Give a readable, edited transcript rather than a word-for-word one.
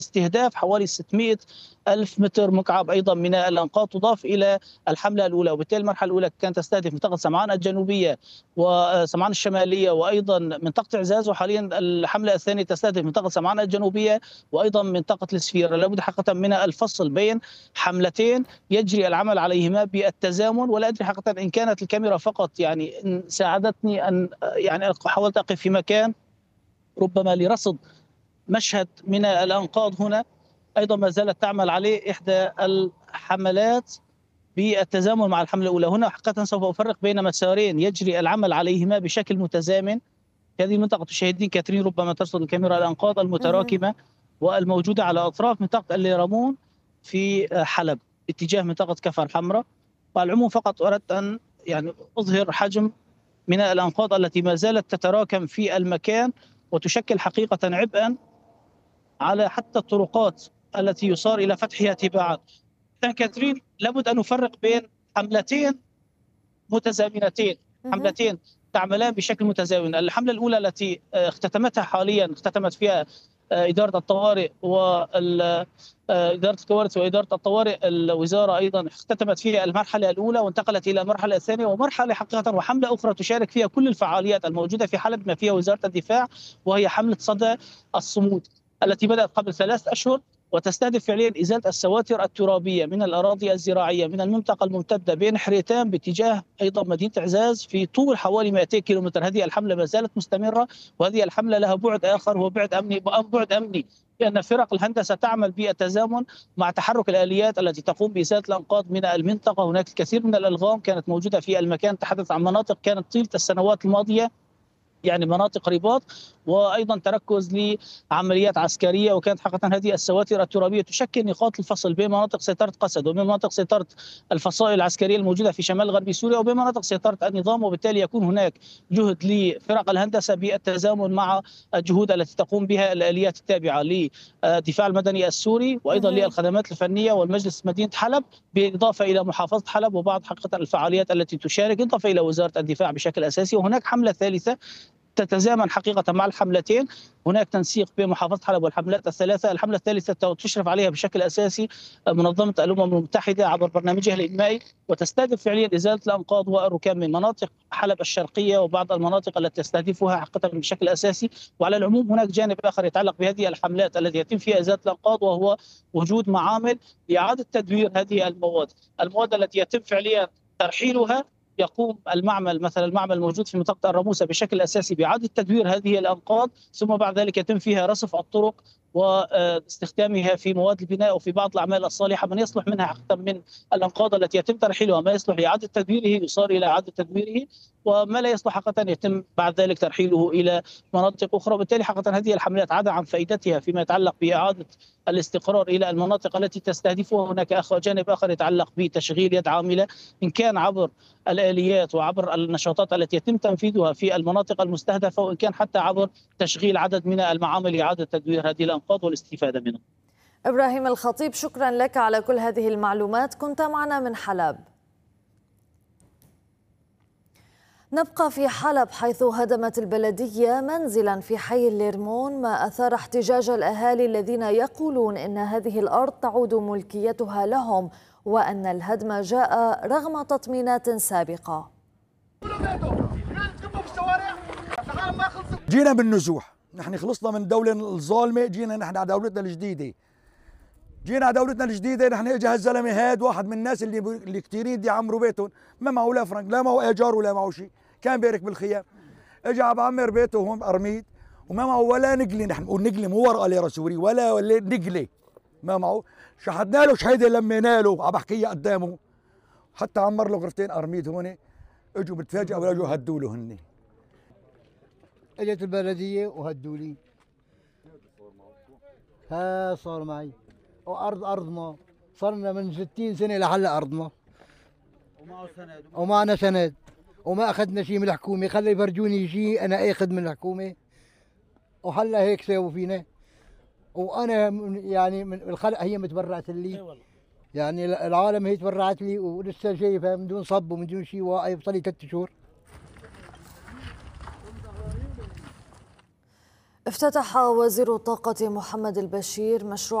استهداف حوالي 600 ألف متر مكعب أيضا من الأنقاض تضاف إلى الحملة الأولى. وبالتالي المرحلة الأولى كانت تستهدف منطقة سمعان الجنوبية وسمعان الشمالية وأيضا منطقة إعزاز، وحاليا الحملة الثانية تستهدف منطقة سمعان الجنوبية وأيضا منطقة السفيرة. لابد حقيقة من الفصل بين حملتين يجري العمل عليهما بالتزامن. ولا أدري حقيقة إن كانت الكاميرا فقط يعني إن ساعدتني أن يعني حاولت أقف في مكان ربما لرصد مشهد من الأنقاض هنا أيضا ما زالت تعمل عليه إحدى الحملات بالتزامن مع الحملة الأولى. هنا حقيقة سوف أفرق بين مسارين يجري العمل عليهما بشكل متزامن. هذه المنطقة تشاهدين كاترين ربما ترصد الكاميرا الأنقاض المتراكمة والموجودة على أطراف منطقة الليرمون في حلب اتجاه منطقة كفر حمراء. وعلى العموم فقط أردت أن يعني أظهر حجم من الأنقاض التي ما زالت تتراكم في المكان وتشكل حقيقة عبئا على حتى الطرقات التي يصار إلى فتحها تباعا. كاترين لابد أن نفرق بين حملتين متزامنتين، حملتين تعملان بشكل متزامن. الحملة الأولى التي اختتمتها حاليا، اختتمت فيها إدارة الطوارئ إدارة الكوارث وإدارة الطوارئ الوزارة أيضا اختتمت فيها المرحلة الأولى وانتقلت إلى المرحلة الثانية، ومرحلة حقيقة وحملة أخرى تشارك فيها كل الفعاليات الموجودة في حلب ما فيها وزارة الدفاع، وهي حملة صدى الصمود التي بدأت قبل 3 أشهر وتستهدف فعليا إزالة السواتر الترابية من الأراضي الزراعية من المنطقة الممتدة بين حريتان باتجاه أيضا مدينة إعزاز في طول حوالي 200 كيلومتر. هذه الحملة ما زالت مستمرة، وهذه الحملة لها بعد آخر هو بعد أمني لأن فرق الهندسة تعمل بالتزامن مع تحرك الآليات التي تقوم بإزالة الأنقاض من المنطقة. هناك الكثير من الألغام كانت موجودة في المكان، تحدث عن مناطق كانت طيلة السنوات الماضية يعني مناطق رباط وايضا تركز لعمليات عسكريه. وكانت حقيقه هذه السواتر الترابيه تشكل نقاط الفصل بين مناطق سيطره قسد وبين مناطق سيطره الفصائل العسكريه الموجوده في شمال غرب سوريا وبين مناطق سيطره النظام. وبالتالي يكون هناك جهد لفرق الهندسه بالتزامن مع الجهود التي تقوم بها الاليات التابعه للدفاع المدني السوري وايضا للخدمات الفنيه والمجلس مدينه حلب، بالاضافه الى محافظه حلب وبعض حقيقه الفعاليات التي تشارك، اضافه الى وزاره الدفاع بشكل اساسي. وهناك حمله ثالثه تتزامن حقيقة مع الحملتين، هناك تنسيق بين محافظة حلب والحملات الثلاثة. الحملة الثالثة تشرف عليها بشكل أساسي منظمة الأمم المتحدة عبر برنامجها الإنمائي، وتستهدف فعليا إزالة الأنقاض والركام من مناطق حلب الشرقية وبعض المناطق التي تستهدفها حقيقة بشكل أساسي. وعلى العموم هناك جانب آخر يتعلق بهذه الحملات التي يتم فيها إزالة الأنقاض، وهو وجود معامل لإعادة تدوير هذه المواد التي يتم فعليا ترحيلها. يقوم المعمل مثلا المعمل الموجود في منطقه الراموسه بشكل اساسي باعاده تدوير هذه الانقاض، ثم بعد ذلك يتم فيها رصف الطرق واستخدامها في مواد البناء وفي بعض الاعمال الصالحه. من يصلح منها حقا من الانقاض التي يتم ترحيلها ما يصلح لاعاده تدويره يصار الى اعاده تدويره، وما لا يصلح حقا يتم بعد ذلك ترحيله الى مناطق اخرى. وبالتالي حقا هذه الحملات عدا عن فائدتها فيما يتعلق باعاده الاستقرار الى المناطق التي تستهدفها، هناك جانب اخر يتعلق بتشغيل يد عامله ان كان عبر الآليات وعبر النشاطات التي يتم تنفيذها في المناطق المستهدفة، وإن كان حتى عبر تشغيل عدد من المعامل لإعادة تدوير هذه الأنقاض والاستفادة منها. إبراهيم الخطيب، شكرا لك على كل هذه المعلومات، كنت معنا من حلب. نبقى في حلب حيث هدمت البلدية منزلا في حي الليرمون، ما أثار احتجاج الأهالي الذين يقولون إن هذه الأرض تعود ملكيتها لهم وأن الهدم جاء رغم تطمينات سابقة. جينا بالنزوح، نحن خلصنا من الدولة الظالمة، جينا نحن على دولتنا الجديدة. نحن اجى هالزلمه هاد واحد من الناس اللي كثيرين يعمروا بيتهم، ما معه لا فرنك، لا معه ايجار ولا معه شيء، كان بيرك بالخيام. اجى عم بعمر بيته هون بأرميد وما معه ولا نقله، نحن بنقول نقله مو ورقه ليره سوري ولا نقله ما معه. شحدنا له شهيده لمينا له عم بحكيها قدامه، حتى عمر له غرفتين أرميد هون. اجوا بتفاجئوا واجوا هدوا له هن. اجت البلديه وهدوا لي. ها صار معي وارض ما صرنا من 60 سنه لهلا ارضنا ومعنا سند وما اخذنا شيء من الحكومه. خلي يفرجوني شيء انا اخذ من الحكومه، وهلا هيك ساووا فينا. وانا يعني من الخلق هي متبرعت لي، يعني العالم هي تبرعت لي ولسه شايفها من دون صب ومن دون شيء، واقف صار لي 3 شهور. افتتح وزير الطاقة محمد البشير مشروع